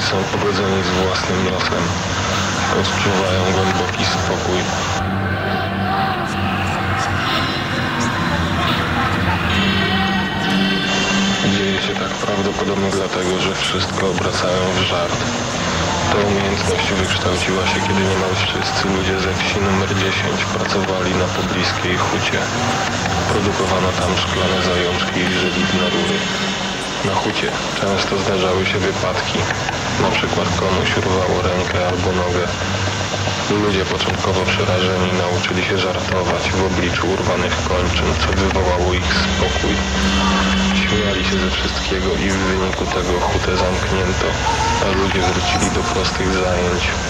są pogodzeni z własnym losem. Odczuwają głęboki spokój. Dzieje się tak prawdopodobnie dlatego, że wszystko obracają w żart. Ta umiejętność wykształciła się, kiedy niemal wszyscy ludzie ze wsi numer 10 pracowali na pobliskiej hucie. Produkowano tam szklane zajączki i żeliwne rury. Na hucie często zdarzały się wypadki, na przykład komuś urwało rękę albo nogę. Ludzie początkowo przerażeni nauczyli się żartować w obliczu urwanych kończyn, co wywołało ich spokój. Śmiali się ze wszystkiego i w wyniku tego hutę zamknięto, a ludzie wrócili do prostych zajęć.